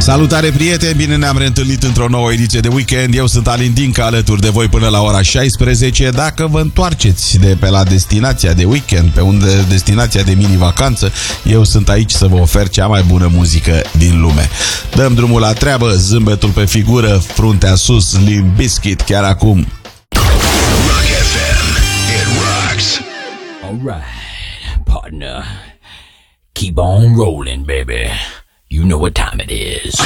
Salutare prieteni, bine ne-am reîntâlnit într-o nouă ediție de Weekend. Eu sunt Alin Dinca, alături de voi până la ora 16. Dacă vă întoarceți de pe la destinația de weekend, pe unde destinația de mini-vacanță, eu sunt aici să vă ofer cea mai bună muzică din lume. Dăm drumul la treabă, zâmbetul pe figură, fruntea sus, Limp Bizkit chiar acum. Rock FM, it rocks. Alright, partner. Keep on rolling, baby. You know what time it is.